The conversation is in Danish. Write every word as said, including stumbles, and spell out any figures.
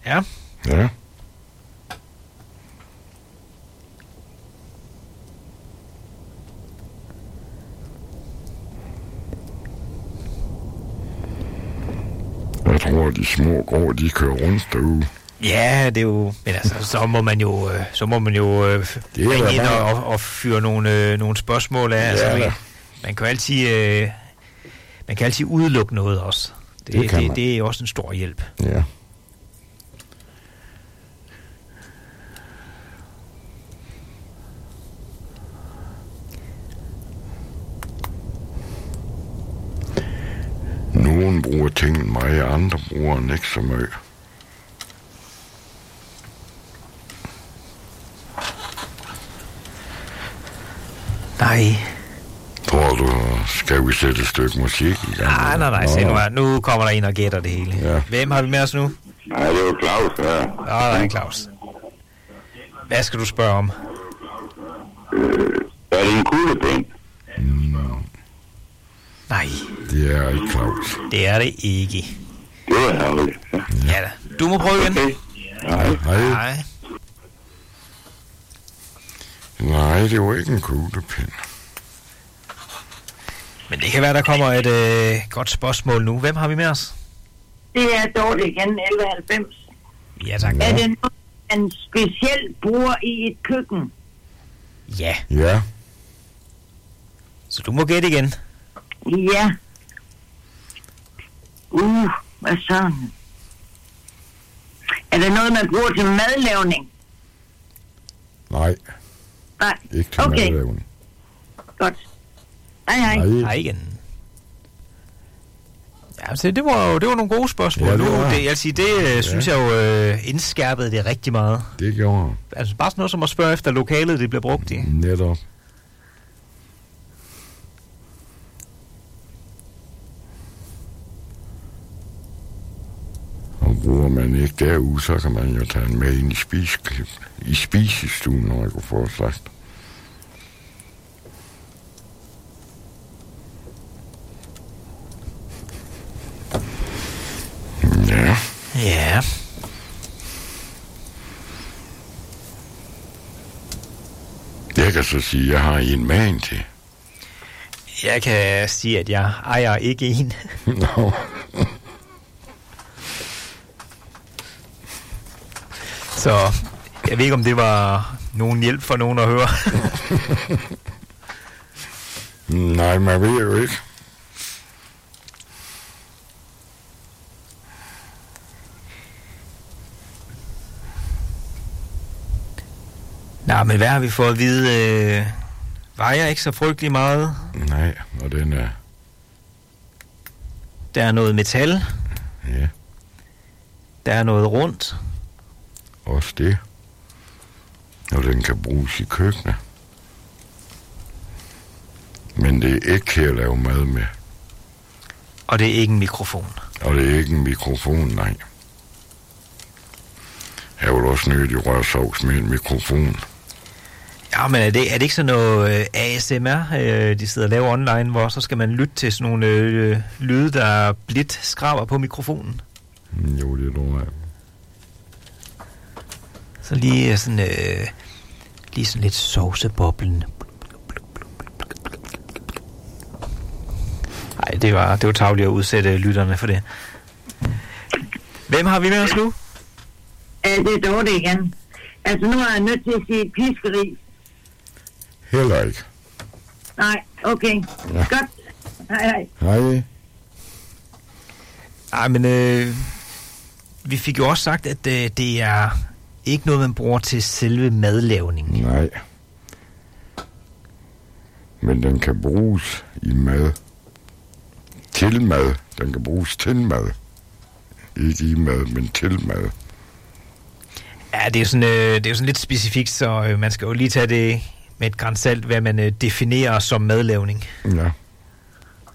Ja. Ja. Jeg tror, de små grå, de kører rundt derude. Ja, det er jo... Men altså, så må man jo... Øh, så må man jo øh, ringe ind og, og, og fyre nogle, øh, nogle spørgsmål af. Ja, altså, man, man kan jo altid... Øh, man kan altid udelukke noget også. Det, det, det, det er også en stor hjælp. Ja. Nogen bruger tingene meget, andre bruger den ikke så meget. Nej. Tror du, skal vi sætte et stykke musik i gang? Nej, nej, nej, se nu, nu kommer der en og gætter det hele. Ja. Hvem har vi med os nu? Nej, det er jo Claus, ja. Nå, nej, Claus. Hvad skal du spørge om? Øh, er det en kuglepen? Mm. Nej. Det er ikke Claus. Det er det ikke. Det var herligt. Ja, ja da. Du må prøve igen. Okay. Nej. Nej. Nej. Nej, det var ikke en kuglepen. Men det kan være, der kommer et øh, godt spørgsmål nu. Hvem har vi med os? Det er Dorte igen, elleve halvfems. Ja, tak. Er det noget, man specielt bruger i et køkken? Ja. Ja. Så du må gætte igen. Ja. Uh, hvad så? Er det noget, man bruger til madlavning? Nej. Nej. Ikke til okay. madlavning. Godt. Hej, hej. Nej. Hej igen. Ja, altså, det var jo det var nogle gode spørgsmål. Ja, det, det, nu, var. det, altså, det ja. synes jeg jo øh, indskærpede det rigtig meget. Det gjorde. Altså bare sådan noget som at spørge efter lokalet, det bliver brugt i. Netop. Og bruger man ikke derude, så kan man jo tage den med ind i spiseklip. I spisestuen, når jeg kunne få sagt. Ja. Ja. Jeg kan så sige, at jeg har en man til. Jeg kan sige, at jeg ejer ikke en. Nå. Så jeg ved ikke, om det var nogen hjælp for nogen at høre. Nej, man ved jo ikke. Nej, men hvad har vi fået at vide? Øh, vejer ikke så frygtelig meget. Nej, og den er... Der er noget metal. Ja. Der er noget rundt. Også det. Og den kan bruges i køkkenet. Men det er ikke til at lave mad med. Og det er ikke en mikrofon. Og det er ikke en mikrofon, nej. Jeg vil også nødt rørsovs med en mikrofon. Ja, men er det, er det ikke sådan noget øh, A S M R, øh, de sidder og laver online, hvor så skal man lytte til sådan nogle øh, lyde, der blidt skraber på mikrofonen? Jo, det tror jeg. Så lige sådan, øh, lige sådan lidt sovseboblen. Nej, det var, det var tarveligt at udsætte lytterne for det. Hvem har vi med os nu? Ja, det er Dorte igen. Altså, nu er jeg nødt til at sige piskeri. Heller ikke. Nej, okay. Ja. Godt. Hej, hej. Hej. Nej, men øh, vi fik jo også sagt, at øh, det er ikke noget, man bruger til selve madlavningen. Nej. Men den kan bruges i mad. Til mad. Den kan bruges til mad. Ikke i mad, men til mad. Ja, det er jo sådan, øh, det er jo sådan lidt specifikt, så øh, man skal jo lige tage det med et gran salt, hvad man øh, definerer som madlavning. Ja.